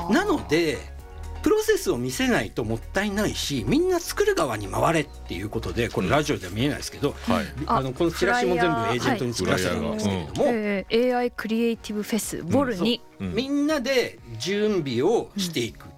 なのでプロセスを見せないともったいないし、みんな作る側に回れっていうことで、これラジオでは見えないですけど、このチラシも全部エージェントに作らせてるんですけれども、 AI クリエイティブフェスボルに、 みんなで準備をしていく、